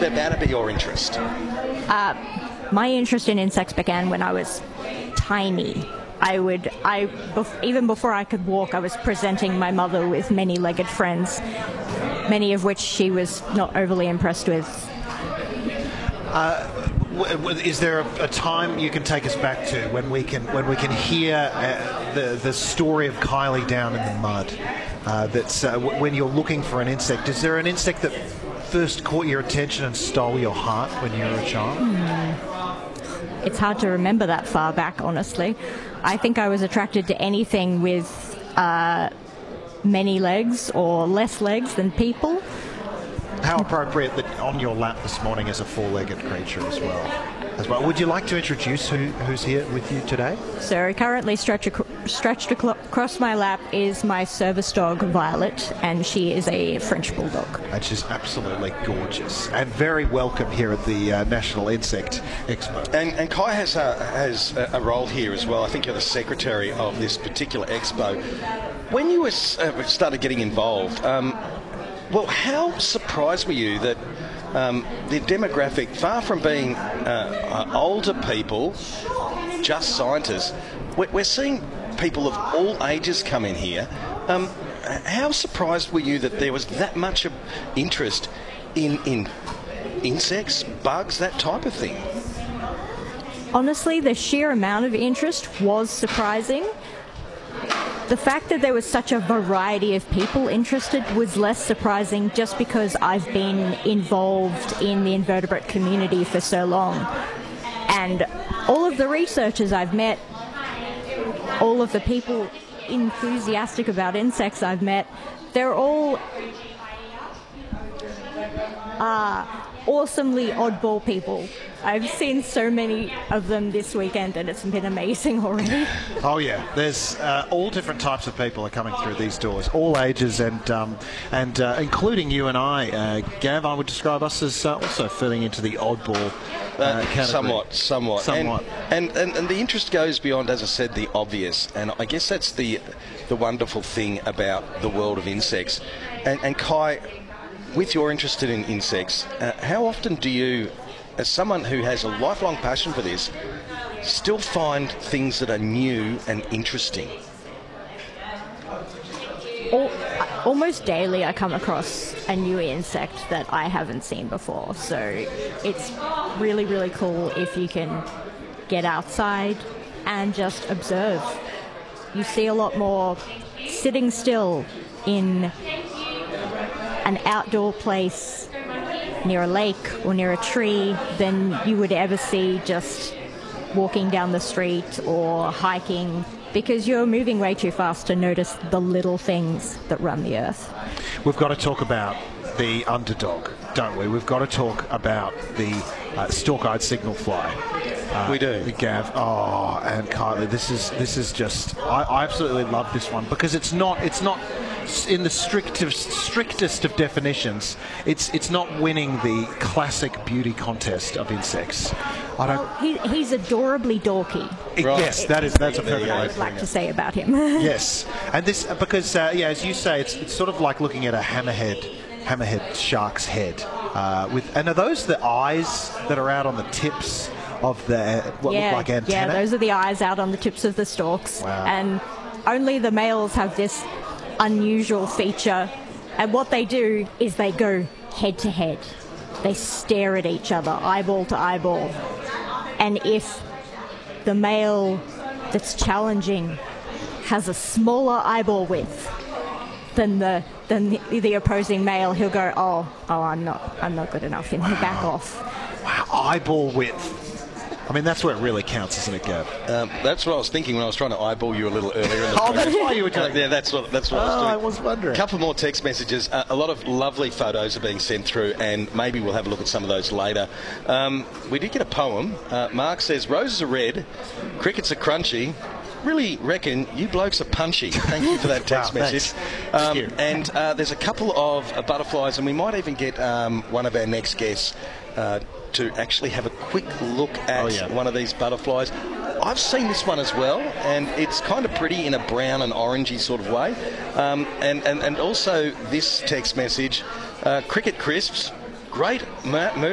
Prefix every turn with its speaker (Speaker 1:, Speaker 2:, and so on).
Speaker 1: that be your interest?
Speaker 2: My interest in insects began when I was tiny. Even before I could walk, I was presenting my mother with many-legged friends, many of which she was not overly impressed with.
Speaker 3: Is there a time you can take us back to when we can hear the story of Kylie down in the mud? That's when you're looking for an insect. Is there an insect that first caught your attention and stole your heart when you were a child?
Speaker 2: It's hard to remember that far back, honestly. I think I was attracted to anything with many legs or less legs than people.
Speaker 3: How appropriate that on your lap this morning is a four-legged creature as well. Would you like to introduce who's here with you today?
Speaker 2: So currently stretched across my lap is my service dog, Violet, and she is a French Bulldog.
Speaker 3: And she's absolutely gorgeous and very welcome here at the National Insect Expo.
Speaker 1: And Kai has a role here as well. I think you're the secretary of this particular expo. When you started getting involved, how surprised were you that the demographic, far from being older people, just scientists, we're seeing people of all ages come in here. How surprised were you that there was that much of interest in insects, bugs, that type of thing?
Speaker 2: Honestly, the sheer amount of interest was surprising. The fact that there was such a variety of people interested was less surprising, just because I've been involved in the invertebrate community for so long. And all of the researchers I've met, all of the people enthusiastic about insects I've met, they're all awesomely oddball people. I've seen so many of them this weekend, and it's been amazing already.
Speaker 3: Oh yeah, there's all different types of people are coming through these doors, all ages, and including you and I. Gav, I would describe us as also fitting into the oddball category.
Speaker 1: Somewhat. And the interest goes beyond, as I said, the obvious. And I guess that's the wonderful thing about the world of insects. And Kai, with your interest in insects, how often do you, as someone who has a lifelong passion for this, still find things that are new and interesting?
Speaker 2: Almost daily I come across a new insect that I haven't seen before. So it's really, really cool if you can get outside and just observe. You see a lot more sitting still in an outdoor place near a lake or near a tree than you would ever see just walking down the street or hiking, because you're moving way too fast to notice the little things that run the earth.
Speaker 3: We've got to talk about the underdog, don't we? We've got to talk about the stalk-eyed signal fly.
Speaker 1: We do.
Speaker 3: Gav, and Kylie, this is just, I absolutely love this one, because it's not in the strictest of definitions, it's not winning the classic beauty contest of insects.
Speaker 2: He's adorably dorky.
Speaker 3: Right. Yes, that's a perfect way
Speaker 2: I would like to say about him.
Speaker 3: Yes, and this, because as you say, it's sort of like looking at a hammerhead shark's head. And are those the eyes that are out on the tips of look like antennae?
Speaker 2: Yeah, those are the eyes out on the tips of the stalks.
Speaker 3: Wow.
Speaker 2: And only the males have this unusual feature, and what they do is they go head to head. They stare at each other, eyeball to eyeball, and if the male that's challenging has a smaller eyeball width than the opposing male, he'll go, I'm not good enough, and he'll back off.
Speaker 3: Wow, eyeball width. I mean, that's where it really counts, isn't it, Gav?
Speaker 1: That's what I was thinking when I was trying to eyeball you a little earlier in the program.
Speaker 3: That's why you were doing
Speaker 1: yeah, that's what I was doing.
Speaker 3: I was wondering.
Speaker 1: A couple more text messages. A lot of lovely photos are being sent through, and maybe we'll have a look at some of those later. We did get a poem. Mark says, roses are red, crickets are crunchy. Really reckon you blokes are punchy. Thank you for that text message.
Speaker 3: Thank you.
Speaker 1: And there's a couple of butterflies, and we might even get one of our next guests to actually have a quick look at one of these butterflies. I've seen this one as well, and it's kind of pretty in a brown and orangey sort of way. And also this text message, cricket crisps, great